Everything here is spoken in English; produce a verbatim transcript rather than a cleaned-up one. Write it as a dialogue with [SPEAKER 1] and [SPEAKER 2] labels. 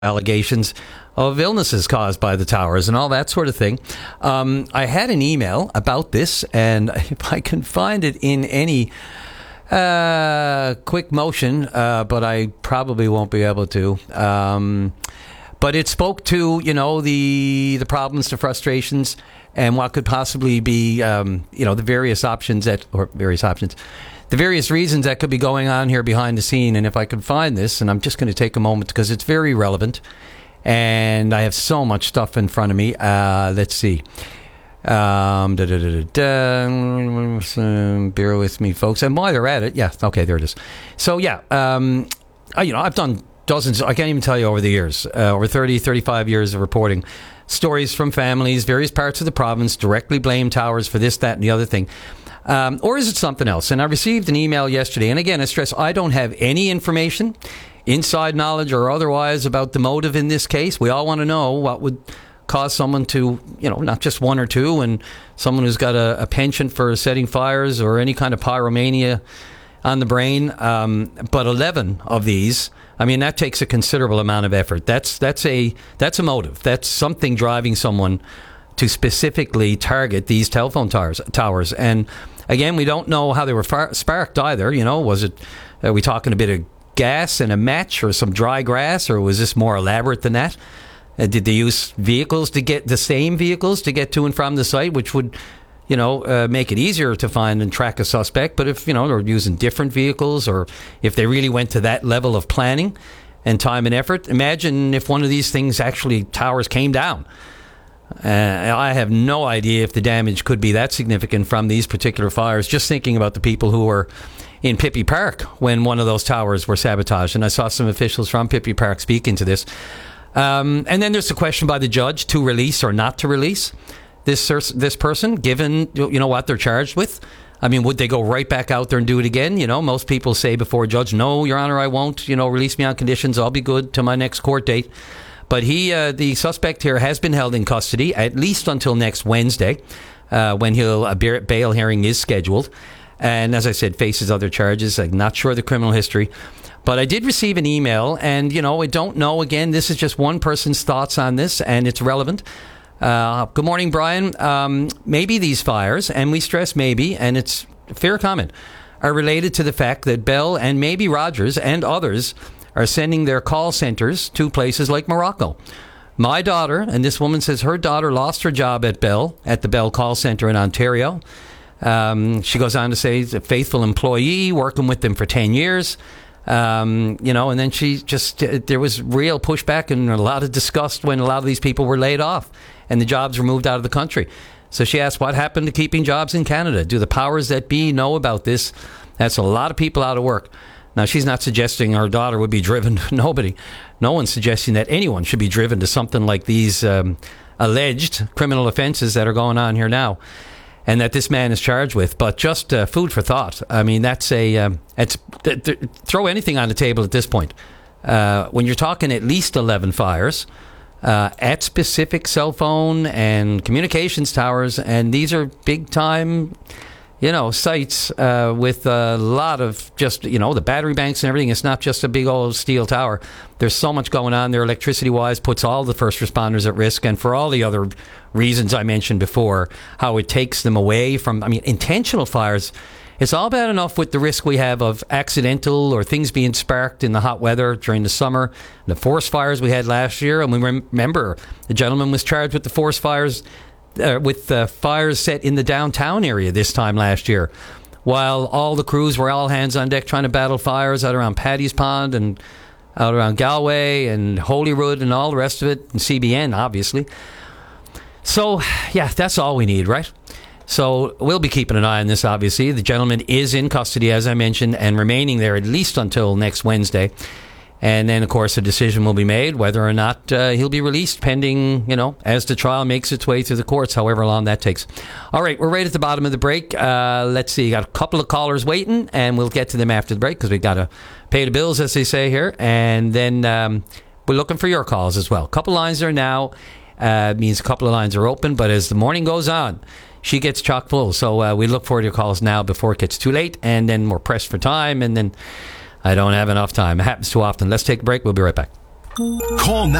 [SPEAKER 1] allegations of illnesses caused by the towers and all that sort of thing. Um, I had an email about this, and if I can find it in any uh, quick motion, uh, but I probably won't be able to. Um, but it spoke to, you know, the the problems, the frustrations, and what could possibly be, um, you know, the various options that, or various options, the various reasons that could be going on here behind the scene. And if I could find this, and I'm just going to take a moment because it's very relevant, and I have so much stuff in front of me. Uh, let's see. Um, da, da, da, da, da, bear with me, folks. And while they're at it, yeah, okay, there it is. So, yeah, um, I, you know, I've done dozens, I can't even tell you over the years, uh, over thirty, thirty-five years of reporting. Stories from families, various parts of the province directly blame towers for this, that, and the other thing. Um, or is it something else? And I received an email yesterday. And again, I stress, I don't have any information, inside knowledge or otherwise, about the motive in this case. We all want to know what would cause someone to, you know, not just one or two, and someone who's got a, a penchant for setting fires or any kind of pyromania on the brain. Um, but eleven of these, I mean, that takes a considerable amount of effort. That's that's a that's a motive. That's something driving someone to specifically target these telephone towers. Towers. And again, we don't know how they were far- sparked either. You know, was it? Are we talking a bit of gas and a match, or some dry grass, or was this more elaborate than that? Uh, did they use vehicles to get the same vehicles to get to and from the site, which would, you know, uh, make it easier to find and track a suspect? But if, you know, they're using different vehicles, or if they really went to that level of planning and time and effort, imagine if one of these things actually, towers came down. Uh, I have no idea if the damage could be that significant from these particular fires. Just thinking about the people who were in Pippy Park when one of those towers were sabotaged. And I saw some officials from Pippy Park speaking to this. Um, and then there's the question by the judge to release or not to release this this person, given, you know, what they're charged with. I mean, would they go right back out there and do it again? You know, most people say before a judge, no, Your Honor, I won't, you know, release me on conditions. I'll be good to my next court date. But he, uh, the suspect here, has been held in custody at least until next Wednesday, uh, when he'll a bail hearing is scheduled. And as I said, faces other charges. I'm not sure of the criminal history. But I did receive an email, and, you know, I don't know. Again, this is just one person's thoughts on this, and it's relevant. Uh, good morning, Brian. Um, maybe these fires, and we stress maybe, and it's a fair comment, are related to the fact that Bell and maybe Rogers and others are sending their call centers to places like Morocco. My daughter, and this woman says her daughter lost her job at Bell, at the Bell call center in Ontario. Um, she goes on to say he's a faithful employee, working with them for ten years. Um, you know, and then she just, uh, there was real pushback and a lot of disgust when a lot of these people were laid off and the jobs were moved out of the country. So she asked, what happened to keeping jobs in Canada? Do the powers that be know about this? That's a lot of people out of work. Now, she's not suggesting her daughter would be driven. Nobody. No one's suggesting that anyone should be driven to something like these um, alleged criminal offenses that are going on here now, and that this man is charged with. But just uh, food for thought. I mean, that's a um, it's th- th- throw anything on the table at this point. Uh, when you're talking at least eleven fires uh, at specific cell phone and communications towers, and these are big time, you know, sites uh, with a lot of just, you know, the battery banks and everything. It's not just a big old steel tower. There's so much going on there electricity-wise, puts all the first responders at risk, and for all the other reasons I mentioned before, how it takes them away from, I mean, intentional fires. It's all bad enough with the risk we have of accidental or things being sparked in the hot weather during the summer, the forest fires we had last year. And we remember the gentleman was charged with the forest fires, uh, with the fires set in the downtown area this time last year, while all the crews were all hands on deck trying to battle fires out around Paddy's Pond and out around Galway and Holyrood and all the rest of it, and C B N, obviously. So, yeah, that's all we need, right? So we'll be keeping an eye on this, obviously. The gentleman is in custody, as I mentioned, and remaining there at least until next Wednesday. And then, of course, a decision will be made whether or not uh, he'll be released pending, you know, as the trial makes its way through the courts, however long that takes. All right, we're right at the bottom of the break. Uh, let's see, got a couple of callers waiting, and we'll get to them after the break because we've got to pay the bills, as they say here. And then um, we're looking for your calls as well. A couple lines there now. Uh, means a couple of lines are open, but as the morning goes on, she gets chock full. So uh, we look forward to your calls now before it gets too late, and then we're pressed for time, and then I don't have enough time. It happens too often. Let's take a break. We'll be right back.
[SPEAKER 2] Call